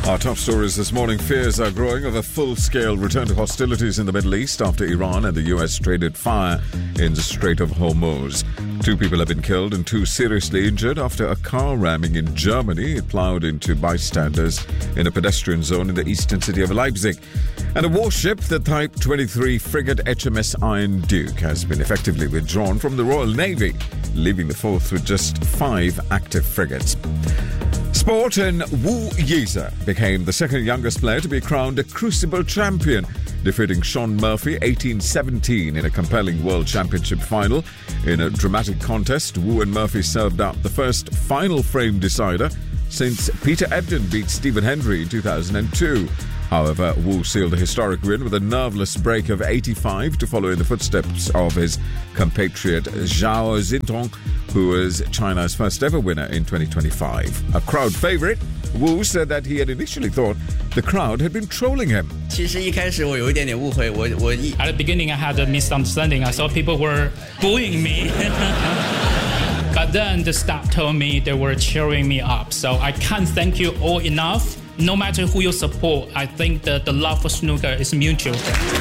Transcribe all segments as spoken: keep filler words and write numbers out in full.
Our top stories this morning. Fears are growing of a full-scale return to hostilities in the Middle East after Iran and the U S traded fire in the Strait of Hormuz. Two people have been killed and two seriously injured after a car ramming in Germany. It ploughed into bystanders in a pedestrian zone in the eastern city of Leipzig. And a warship, the Type twenty-three frigate H M S Iron Duke, has been effectively withdrawn from the Royal Navy, leaving the force with just five active frigates. Sport, and Wu Yize became the second youngest player to be crowned a Crucible champion, defeating Shaun Murphy eighteen seventeen in a compelling World Championship final. In a dramatic contest, Wu and Murphy served up the first final frame decider since Peter Ebdon beat Stephen Hendry in two thousand two. However, Wu sealed a historic win with a nerveless break of eighty-five to follow in the footsteps of his compatriot Zhao Zintong, who was China's first ever winner in twenty twenty-five. A crowd favourite, Wu said that he had initially thought the crowd had been trolling him. At the beginning, I had a misunderstanding. I thought people were booing me. But then the staff told me they were cheering me up. So I can't thank you all enough. No matter who you support, I think that the love for snooker is mutual.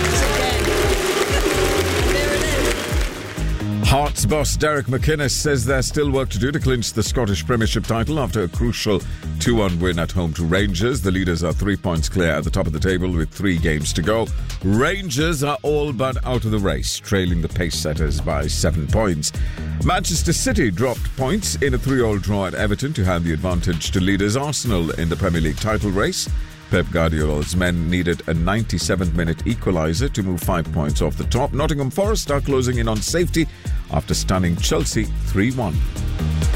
Hearts boss Derek McInnes says there's still work to do to clinch the Scottish Premiership title after a crucial two one win at home to Rangers. The leaders are three points clear at the top of the table with three games to go. Rangers are all but out of the race, trailing the pace setters by seven points. Manchester City dropped points in a three-all draw at Everton to hand the advantage to leaders Arsenal in the Premier League title race. Pep Guardiola's men needed a ninety-seventh minute equaliser to move five points off the top. Nottingham Forest are closing in on safety after stunning Chelsea three one.